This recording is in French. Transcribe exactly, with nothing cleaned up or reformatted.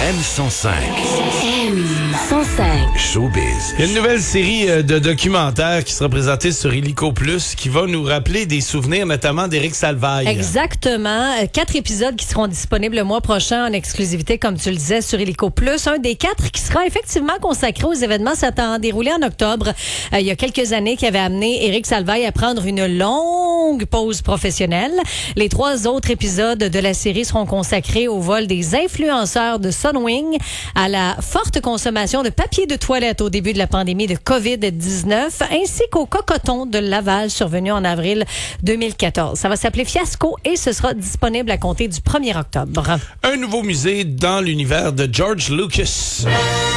M cent cinq. M cent cinq. Showbiz. Il y a une nouvelle série euh, de documentaires qui sera présentée sur Illico Plus qui va nous rappeler des souvenirs notamment d'Éric Salvaille. Exactement. Euh, Quatre épisodes qui seront disponibles le mois prochain en exclusivité, comme tu le disais, sur Illico Plus. Un des quatre qui sera effectivement consacré aux événements s'étant déroulé en octobre. Euh, il y a quelques années qui avait amené Éric Salvaille à prendre une longue pause professionnelle. Les trois autres épisodes de la série seront consacrés au vol des influenceurs de Sunwing, à la forte consommation de papier de toilette au début de la pandémie de covid dix-neuf, ainsi qu'au cocoton de lavage survenu en avril deux mille quatorze. Ça va s'appeler Fiasco et ce sera disponible à compter du premier octobre. Un nouveau musée dans l'univers de George Lucas.